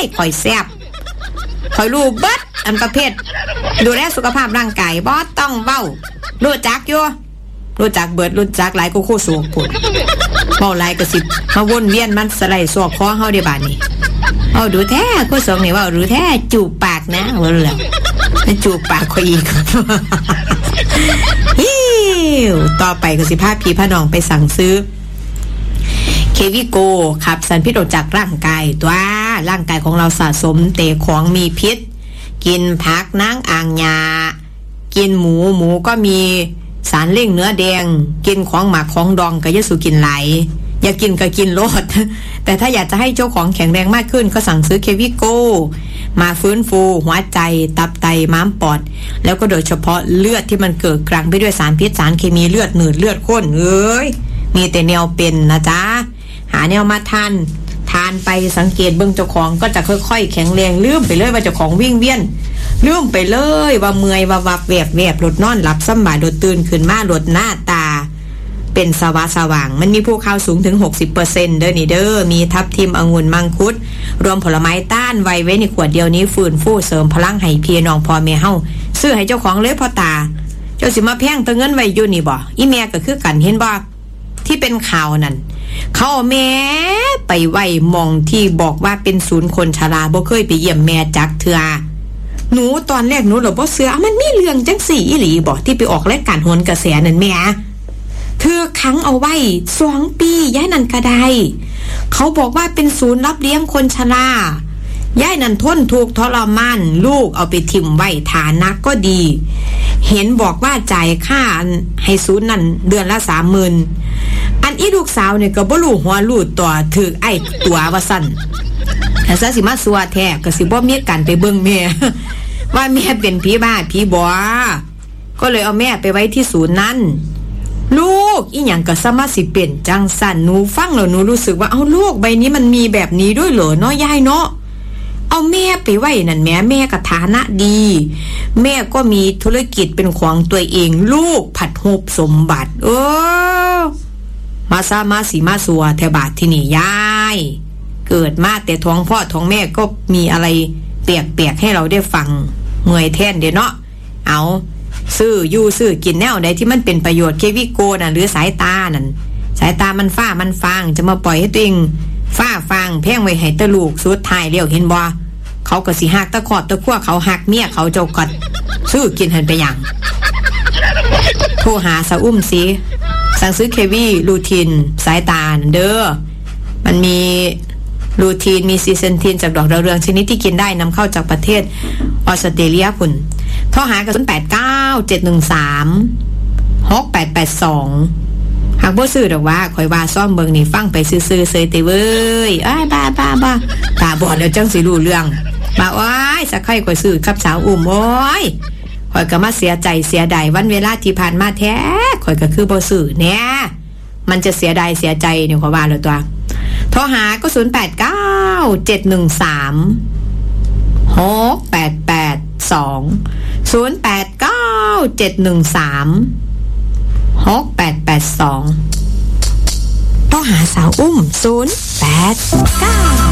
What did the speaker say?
ข่อยแซ่บข่อยรู้เบิดอันประเภทดูแลสุขภาพร่างกายบ่ต้องเว้ารู้จักอยู่รู้จักเบิดรู้จักหลายกูโคสูงพุ่นเว้าหลายก็สิมาวนเวียนมันสไลด์ซอกคอเฮาได้บาดนี้เอาดูแท้กูสองนี่เว้าดูแท้จูบปากนะว่าแล้วมันจูบปากข่อยอีกฮิวต่อไปก็สิพาพี่พาน้องไปสั่งซื้อเควิโกขับสารพิษออกจากร่างกายตัวร่างกายของเราสะสมแต่ของมีพิษกินผักนางอ่างยากินหมูก็มีสารเร่งเนื้อแดงกินของหมักของดองก็อย่าสู่กินไหลอยากกินก็กินโลดแต่ถ้าอยากจะให้เจ้าของแข็งแรงมากขึ้นก็สั่งซื้อเควิโกมาฟื้นฟูหัวใจตับไตม้ามปอดแล้วก็โดยเฉพาะเลือดที่มันเกิดกลั่นไปด้วยสารพิษสารเคมีเลือดหนืดเลือดข้นมีแต่แนวเป็นนะจ๊ะหาแนวมาทานไปสังเกตเบื้องเจ้าของก็จะค่อยๆแข็งแรงลืมไปเลยว่าเจ้าของวิ่งเวียนลืมไปเลยว่าเมื่อยว่าวับแวบรถนอนหลับสบายรถตื่นขึ้นมารถหน้าตาเป็นสว่างมันมีภูเขาสูงถึง 60% เด้อนี่เด้อมีทับทิมองุ่นมังคุดรวมผลไม้ต้านไวไว้ในขวดเดียวนี้ฟื้นฟูเสริมพลังให้พี่น้องพ่อแม่เฮาซื้อให้เจ้าของเลยพ่อตาเจ้าสิมาแพงเติมเงินไว้อยู่นี่บ่อีแม่ก็คือกันเห็นบ่ที่เป็นข่าวนั่นเขาแม่ไปไว้มองที่บอกว่าเป็นศูนย์คนชราบ่เคยไปเยี่ยมแม่จักเทื่อหนูตอนแรกหนูหลบบ่เสือมันมีเรื่องจังสี่อีหลีบ่ที่ไปออกรายการโหนกระแสนั่นแม่เธอขังเอาไว้2 ปีย้ายนั่นก็ได้เขาบอกว่าเป็นศูนย์รับเลี้ยงคนชราย้ายนั่นทนทุกข์ทรมานลูกเอาไปถิ่มไว้ฐานะก็ดีเห็นบอกว่าจ่ายค่าให้ศูนย์นั่นเดือนละ 30,000 อันอีลูกสาวเนี่ยก็บ่รู้หัวรู้ตัวถึกไอ้ตัวว่าสั่นแต่ซะสิมาสัวแท้ก็สิบ่มีกันไปเบิ่งแม่ว่าแม่เป็นผีบ้าผีบอก็เลยเอาแม่ไปไว้ที่ศูนย์นั้นลูกอีหยังก็สามารถสิเป็นจังสั่นหนูฟังแล้วหนูรู้สึกว่าเอาลูกใบนี้มันมีแบบนี้ด้วยเหรอเนาะยายเนาะเอาแม่ไปไว้นั่นแม่ก็ฐานะดีแม่ก็มีธุรกิจเป็นของตัวเองลูกผัดหบสมบัติมาซามาสีมาสัวแถวบาทที่นี่ยายเกิดมาแต่ท้องพ่อท้องแม่ก็มีอะไรเปียกๆให้เราได้ฟังเมื่อยแทนเด้เนาะเอาซื้อกินแนวใดที่มันเป็นประโยชน์เควิโกน่ะหรือสายตานั่นสายตามันฟ้ามันฟางจะมาปล่อยให้ตัวเองฟ้าฟางแพงไว้ให้ตะลูกสุดท้ายแล้วเห็นบ่เขาก็สิหักตะขอบตะขั้วเขาหักเมียเขาเจ้ากัดซื้อกินหันไปอย่างโทรหาสะอุ้มสิสั่งซื้อเควีลูทีนสายตาเด้อมันมีลูทีนมีซีเซนทีนจากดอกดาวเรืองชนิดที่กินได้นำเข้าจากประเทศออสเตรเลียพุ่นโทรหากัน089-713-6882หากบ่ซื้อดอกว่าข่อยว่าซ่อมเบิ่งนี่ฟังไปซื่อๆเซยติเว้ยอ้ายบ้าตาบอดแล้วจังสิรู้เรื่องบ่าโอ้ยสักไข่ข่อยซื้อกับสาวอุ้มโอ้ยข่อยก็มาเสียใจเสียดายวันเวลาที่ผ่านมาแท้ข่อยก็คือบ่ซื้อแน่มันจะเสียดายเสียใจเนี่ยข่อยว่าแล้วตัวโทรหาก็089-713-6882 089-713-6882ต้องหาสาวอุ้ม089